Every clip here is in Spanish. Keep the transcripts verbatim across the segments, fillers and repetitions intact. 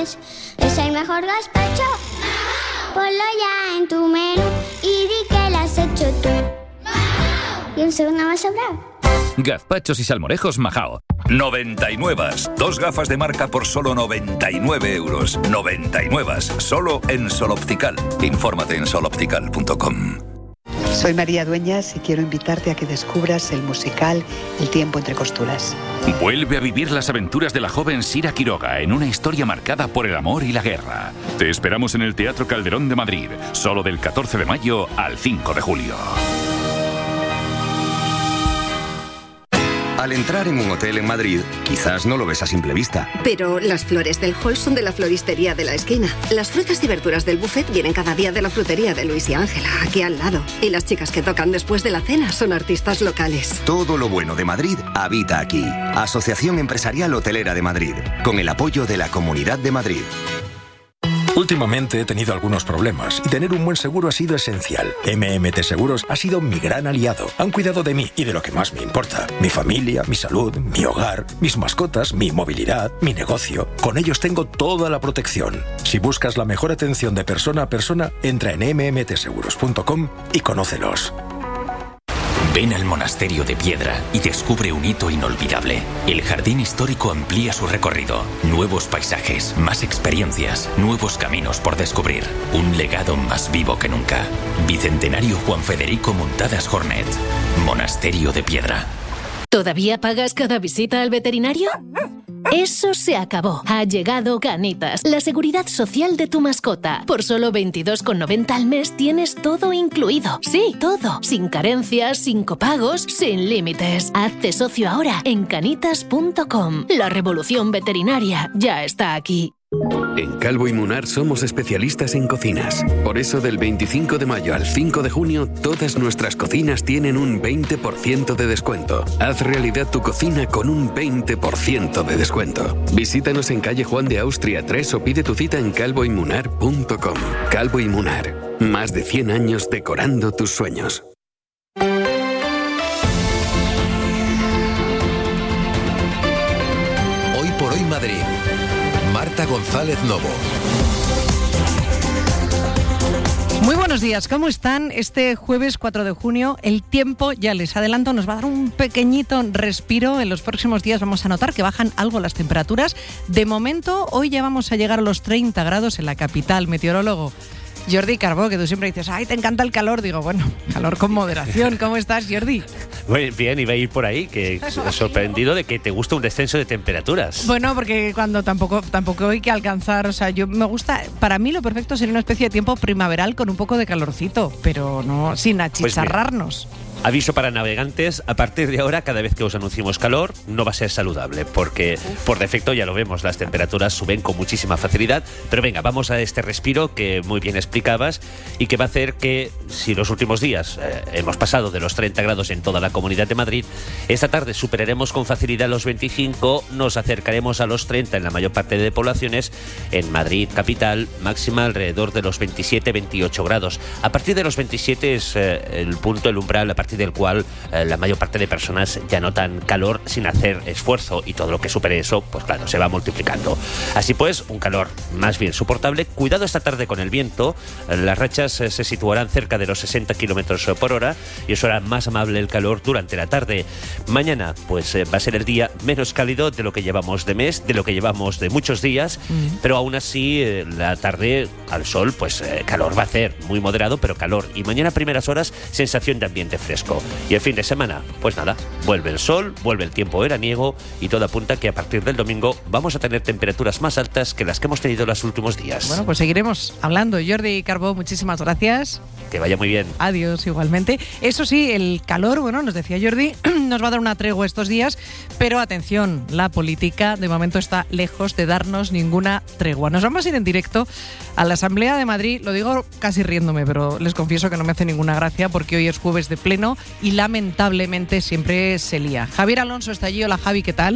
es, es el mejor gazpacho. Ponlo ya en tu menú y di que lo has hecho tú. Y un segundo más sobra. Gazpachos y salmorejos Majao. noventa y nueve. Dos gafas de marca por solo noventa y nueve euros. noventa y nueve. Solo en Sol Optical. Infórmate en sol optical punto com. Soy María Dueñas y quiero invitarte a que descubras el musical El tiempo entre costuras. Vuelve a vivir las aventuras de la joven Sira Quiroga en una historia marcada por el amor y la guerra. Te esperamos en el Teatro Calderón de Madrid, solo del catorce de mayo al cinco de julio. Al entrar en un hotel en Madrid, quizás no lo ves a simple vista. Pero las flores del hall son de la floristería de la esquina. Las frutas y verduras del buffet vienen cada día de la frutería de Luis y Ángela, aquí al lado. Y las chicas que tocan después de la cena son artistas locales. Todo lo bueno de Madrid habita aquí. Asociación Empresarial Hotelera de Madrid, con el apoyo de la Comunidad de Madrid. Últimamente he tenido algunos problemas y tener un buen seguro ha sido esencial. M M T Seguros ha sido mi gran aliado. Han cuidado de mí y de lo que más me importa. Mi familia, mi salud, mi hogar, mis mascotas, mi movilidad, mi negocio. Con ellos tengo toda la protección. Si buscas la mejor atención de persona a persona, entra en eme eme te seguros punto com y conócelos. Ven al Monasterio de Piedra y descubre un hito inolvidable. El jardín histórico amplía su recorrido. Nuevos paisajes, más experiencias, nuevos caminos por descubrir. Un legado más vivo que nunca. Bicentenario Juan Federico Montadas Hornet. Monasterio de Piedra. ¿Todavía pagas cada visita al veterinario? Eso se acabó. Ha llegado Canitas, la seguridad social de tu mascota. Por solo veintidós con noventa al mes tienes todo incluido. Sí, todo. Sin carencias, sin copagos, sin límites. Hazte socio ahora en canitas punto com. La revolución veterinaria ya está aquí. En Calvo y Munar somos especialistas en cocinas. Por eso del veinticinco de mayo al cinco de junio todas nuestras cocinas tienen un veinte por ciento de descuento. Haz realidad tu cocina con un veinte por ciento de descuento. Visítanos en calle Juan de Austria tres o pide tu cita en calvo y munar punto com. Calvo y Munar, más de cien años decorando tus sueños. Hoy por hoy Madrid. Marta González Novo. Muy buenos días, ¿cómo están? Este jueves cuatro de junio el tiempo, ya les adelanto, nos va a dar un pequeñito respiro. En los próximos días vamos a notar que bajan algo las temperaturas. De momento, hoy ya vamos a llegar a los treinta grados en la capital. Meteorólogo Jordi Carbó, que tú siempre dices, ay, te encanta el calor. Digo, bueno, calor con moderación. ¿Cómo estás, Jordi? Muy bien, iba a ir por ahí, que sorprendido de que te gusta un descenso de temperaturas. Bueno, porque cuando tampoco, tampoco hay que alcanzar, o sea, yo me gusta, para mí lo perfecto sería una especie de tiempo primaveral con un poco de calorcito, pero no sin achicharrarnos. Pues aviso para navegantes, a partir de ahora, cada vez que os anunciemos calor, no va a ser saludable, porque por defecto ya lo vemos, las temperaturas suben con muchísima facilidad. Pero venga, vamos a este respiro que muy bien explicabas y que va a hacer que, si los últimos días eh, hemos pasado de los treinta grados en toda la Comunidad de Madrid, esta tarde superaremos con facilidad los veinticinco, nos acercaremos a los treinta en la mayor parte de poblaciones. En Madrid capital, máxima alrededor de los veintisiete veintiocho grados. A partir de los veintisiete es eh, el punto, el umbral, a partir del cual eh, la mayor parte de personas ya notan calor sin hacer esfuerzo, y todo lo que supere eso, pues claro, se va multiplicando. Así pues, un calor más bien soportable. Cuidado esta tarde con el viento, las rachas eh, se situarán cerca de los sesenta kilómetros por hora y eso hará más amable el calor durante la tarde. Mañana, pues eh, va a ser el día menos cálido de lo que llevamos de mes, de lo que llevamos de muchos días, mm. pero aún así eh, la tarde al sol, pues eh, calor va a hacer, muy moderado, pero calor. Y mañana a primeras horas, sensación de ambiente fresco. Y el fin de semana, pues nada, vuelve el sol, vuelve el tiempo veraniego y todo apunta que a partir del domingo vamos a tener temperaturas más altas que las que hemos tenido los últimos días. Bueno, pues seguiremos hablando. Jordi Carbó, muchísimas gracias. Que vaya muy bien. Adiós, igualmente. Eso sí, el calor, bueno, nos decía Jordi, nos va a dar una tregua estos días, pero atención, la política de momento está lejos de darnos ninguna tregua. Nos vamos a ir en directo a la Asamblea de Madrid, lo digo casi riéndome, pero les confieso que no me hace ninguna gracia porque hoy es jueves de pleno y lamentablemente siempre se lía. Javier Alonso está allí. Hola, Javi, ¿qué tal?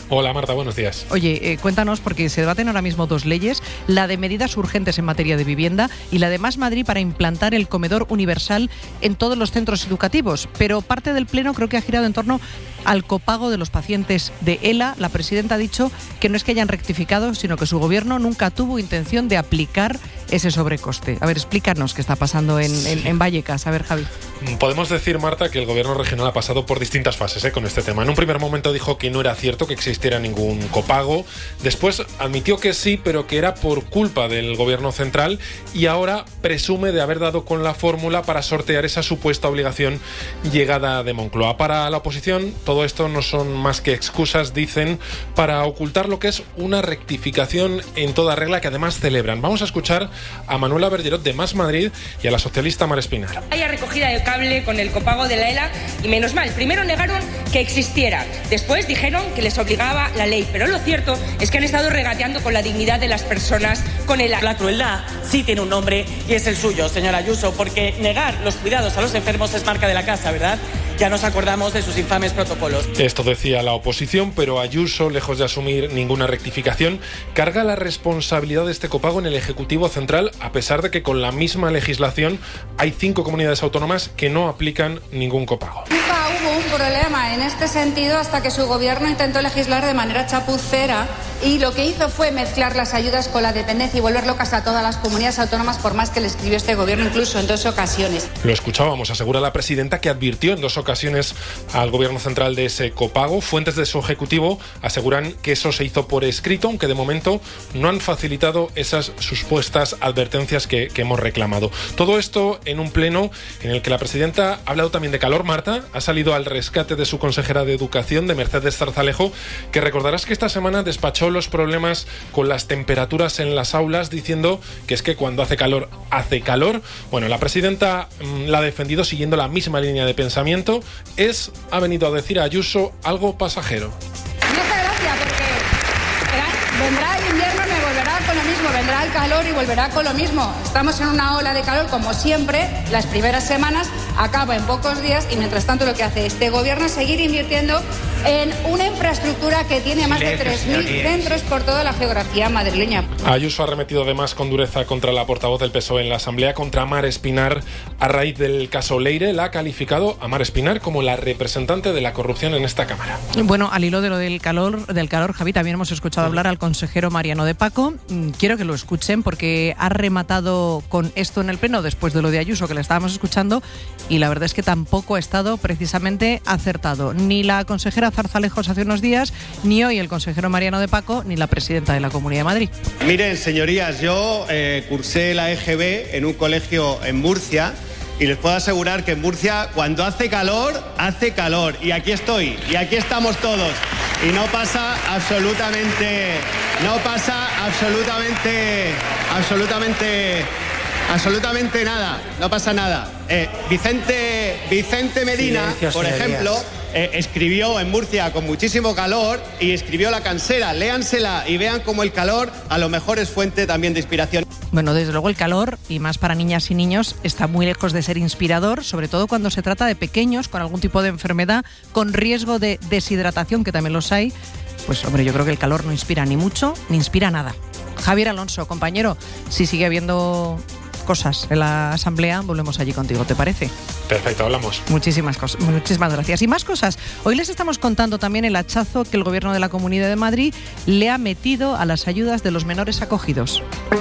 Hola Marta, buenos días. Oye, eh, cuéntanos, porque se debaten ahora mismo dos leyes, la de medidas urgentes en materia de vivienda y la de Más Madrid para implantar el comedor universal en todos los centros educativos. Pero parte del Pleno creo que ha girado en torno al copago de los pacientes de ELA. La presidenta ha dicho que no es que hayan rectificado, sino que su gobierno nunca tuvo intención de aplicar ese sobrecoste. A ver, explícanos qué está pasando en, en, en Vallecas. A ver, Javi. Podemos decir, Marta, que el gobierno regional ha pasado por distintas fases ¿eh? con este tema. En un primer momento dijo que no era cierto que existiera ningún copago. Después admitió que sí, pero que era por culpa del gobierno central, y ahora presume de haber dado con la fórmula para sortear esa supuesta obligación llegada de Moncloa. Para la oposición, todo esto no son más que excusas, dicen, para ocultar lo que es una rectificación en toda regla que además celebran. Vamos a escuchar a Manuela Bergerot de Más Madrid y a la socialista Mar Espinar. Haya recogida de cable con el copago de la ELA y menos mal. Primero negaron que existiera, después dijeron que les obligaba la ley, pero lo cierto es que han estado regateando con la dignidad de las personas con el... La crueldad sí tiene un nombre y es el suyo, señora Ayuso, porque negar los cuidados a los enfermos es marca de la casa, ¿verdad? Ya nos acordamos de sus infames protocolos. Esto decía la oposición, pero Ayuso, lejos de asumir ninguna rectificación, carga la responsabilidad de este copago en el Ejecutivo Central, a pesar de que con la misma legislación hay cinco comunidades autónomas que no aplican ningún copago. Nunca hubo un problema en este sentido hasta que su gobierno intentó legislar de manera chapucera y lo que hizo fue mezclar las ayudas con la dependencia y volver locas a todas las comunidades autónomas, por más que le escribió este gobierno incluso en dos ocasiones. Lo escuchábamos, asegura la presidenta, que advirtió en dos ocasiones al gobierno central de ese copago. Fuentes de su ejecutivo aseguran que eso se hizo por escrito, aunque de momento no han facilitado esas supuestas advertencias que, que hemos reclamado. Todo esto en un pleno en el que la presidenta ha hablado también de calor. Marta ha salido al rescate de su consejera de Educación, de Mercedes Zarzalejo, que recordarás que esta semana despachó los problemas con las temperaturas en las aulas, diciendo que es que cuando hace calor, hace calor. Bueno, la presidenta mmm, la ha defendido siguiendo la misma línea de pensamiento. Es, ha venido a decir a Ayuso, algo pasajero. Me hace gracia porque verá, vendrá el invierno y me volverá con lo mismo, vendrá el calor y volverá con lo mismo. Estamos en una ola de calor como siempre, las primeras semanas, acaba en pocos días y mientras tanto lo que hace este gobierno es seguir invirtiendo en una infraestructura que tiene más de tres mil centros por toda la geografía madrileña. Ayuso ha arremetido además con dureza contra la portavoz del P S O E en la Asamblea, contra Mar Espinar, a raíz del caso Leire. La ha calificado a Mar Espinar como la representante de la corrupción en esta Cámara. Bueno, al hilo de lo del calor, del calor, Javi, también hemos escuchado hablar al consejero Mariano de Paco. Quiero que lo escuchen porque ha rematado con esto en el Pleno después de lo de Ayuso, que le estábamos escuchando, y la verdad es que tampoco ha estado precisamente acertado. Ni la consejera Zarzalejos hace unos días, ni hoy el consejero Mariano de Paco, ni la presidenta de la Comunidad de Madrid. Miren, señorías, yo eh, cursé la E G B en un colegio en Murcia y les puedo asegurar que en Murcia cuando hace calor, hace calor. Y aquí estoy, y aquí estamos todos. Y no pasa absolutamente, no pasa absolutamente, absolutamente... Absolutamente nada, no pasa nada. Eh, Vicente, Vicente Medina, Silencio, por señorías. ejemplo, eh, escribió en Murcia con muchísimo calor y escribió La Cansera. Léansela y vean cómo el calor a lo mejor es fuente también de inspiración. Bueno, desde luego el calor, y más para niñas y niños, está muy lejos de ser inspirador, sobre todo cuando se trata de pequeños con algún tipo de enfermedad, con riesgo de deshidratación, que también los hay. Pues hombre, yo creo que el calor no inspira ni mucho, ni inspira nada. Javier Alonso, compañero, si sigue habiendo cosas en la Asamblea, volvemos allí contigo, ¿te parece? Perfecto, hablamos. Muchísimas cosas, muchísimas gracias. Y más cosas. Hoy les estamos contando también el hachazo que el Gobierno de la Comunidad de Madrid le ha metido a las ayudas de los menores acogidos.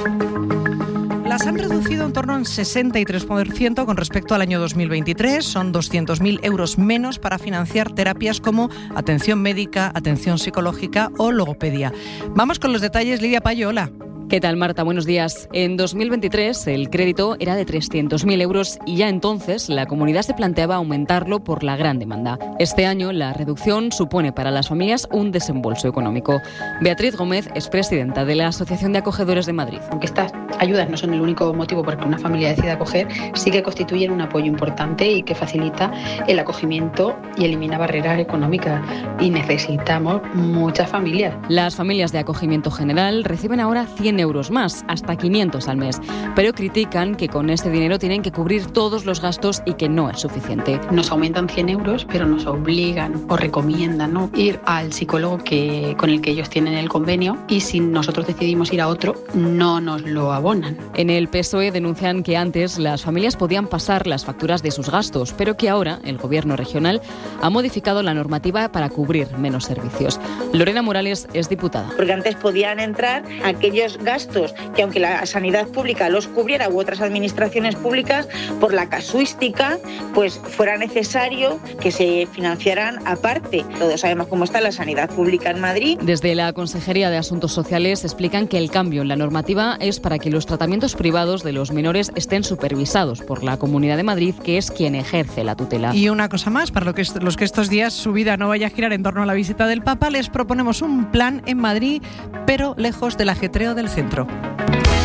Las han reducido en torno a un sesenta y tres por ciento con respecto al año dos mil veintitrés. Son doscientos mil euros menos para financiar terapias como atención médica, atención psicológica o logopedia. Vamos con los detalles. Lidia Payo, hola. ¿Qué tal, Marta? Buenos días. En dos mil veintitrés el crédito era de trescientos mil euros y ya entonces la comunidad se planteaba aumentarlo por la gran demanda. Este año la reducción supone para las familias un desembolso económico. Beatriz Gómez es presidenta de la Asociación de Acogedores de Madrid. Aunque estas ayudas no son el único motivo por el que una familia decide acoger, sí que constituyen un apoyo importante y que facilita el acogimiento y elimina barreras económicas. Y necesitamos muchas familias. Las familias de acogimiento general reciben ahora cien cien euros más, hasta quinientos al mes. Pero critican que con este dinero tienen que cubrir todos los gastos y que no es suficiente. Nos aumentan cien euros, pero nos obligan o recomiendan, ¿no?, ir al psicólogo que, con el que ellos tienen el convenio, y si nosotros decidimos ir a otro, no nos lo abonan. En el P S O E denuncian que antes las familias podían pasar las facturas de sus gastos, pero que ahora el Gobierno regional ha modificado la normativa para cubrir menos servicios. Lorena Morales es diputada. Porque antes podían entrar aquellos gastos que, aunque la sanidad pública los cubriera u otras administraciones públicas, por la casuística, pues fuera necesario que se financiaran aparte. Todos sabemos cómo está la sanidad pública en Madrid. Desde la Consejería de Asuntos Sociales explican que el cambio en la normativa es para que los tratamientos privados de los menores estén supervisados por la Comunidad de Madrid, que es quien ejerce la tutela. Y una cosa más, para lo que est- los que estos días su vida no vaya a girar en torno a la visita del Papa, les proponemos un plan en Madrid, pero lejos del ajetreo del centro.